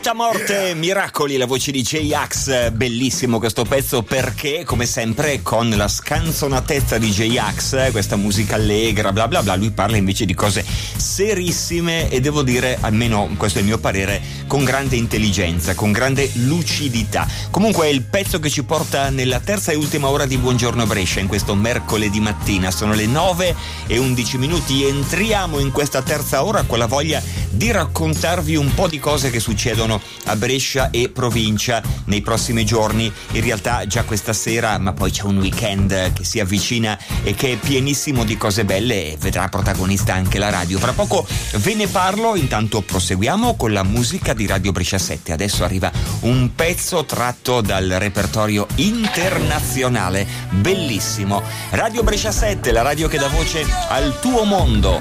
Vita, morte, miracoli, la voce di J-Ax. Bellissimo questo pezzo perché, come sempre, con la scanzonatezza di J-Ax, questa musica allegra, bla bla bla, lui parla invece di cose serissime e devo dire, almeno questo è il mio parere, con grande intelligenza, con grande lucidità. Comunque è il pezzo che ci porta nella terza e ultima ora di Buongiorno Brescia in questo mercoledì mattina. Sono le 9:11. Entriamo in questa terza ora con la voglia di raccontarvi un po' di cose che succedono a Brescia e provincia nei prossimi giorni. In realtà già questa sera, ma poi c'è un weekend che si avvicina e che è pienissimo di cose belle e vedrà protagonista anche la radio. Fra poco ve ne parlo, intanto proseguiamo con la musica di Radio Brescia 7. Adesso arriva un pezzo tratto dal repertorio internazionale, bellissimo. Radio Brescia 7, la radio che dà voce al tuo mondo.